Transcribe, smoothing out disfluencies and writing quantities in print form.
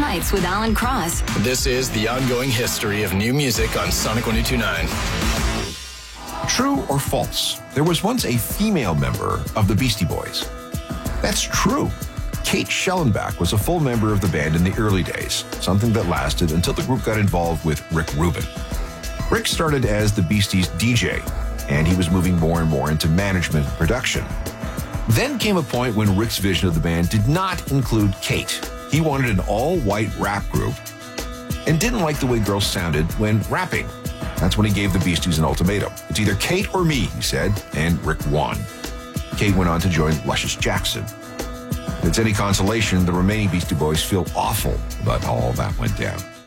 Nights with Alan Cross. This is the ongoing history of new music on Sonic 102.9. True or false? There was once a female member of the Beastie Boys. That's true. Kate Schellenbach was a full member of the band in the early days, something that lasted until the group got involved with Rick Rubin. Rick started as the Beasties' DJ, and he was moving more and more into management and production. Then came a point when Rick's vision of the band did not include Kate. He wanted an all-white rap group and didn't like the way girls sounded when rapping. That's when he gave the Beasties an ultimatum. It's either Kate or me, he said, and Rick won. Kate went on to join Luscious Jackson. If it's any consolation, the remaining Beastie Boys feel awful about how all that went down.